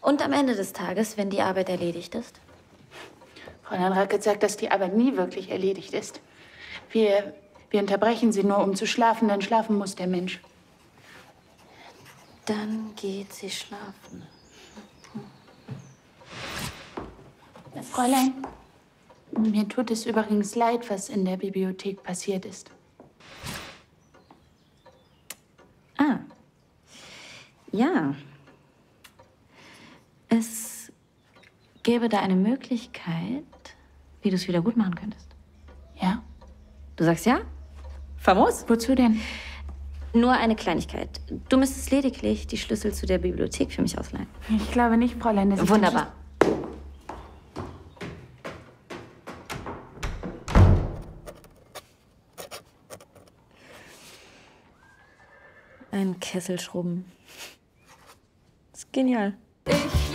Und am Ende des Tages, wenn die Arbeit erledigt ist? Fräulein Rackett sagt, dass die Arbeit nie wirklich erledigt ist. Wir unterbrechen sie nur, um zu schlafen, denn schlafen muss der Mensch. Dann geht sie schlafen. Fräulein, mir tut es übrigens leid, was in der Bibliothek passiert ist. Ah. Ja. Es gäbe da eine Möglichkeit, wie du es wieder gut machen könntest. Ja? Du sagst ja? Famos? Wozu denn? Nur eine Kleinigkeit. Du müsstest lediglich die Schlüssel zu der Bibliothek für mich ausleihen. Ich glaube nicht, Fräulein, dass ich... Wunderbar. Ein Kessel schrubben. Das ist genial.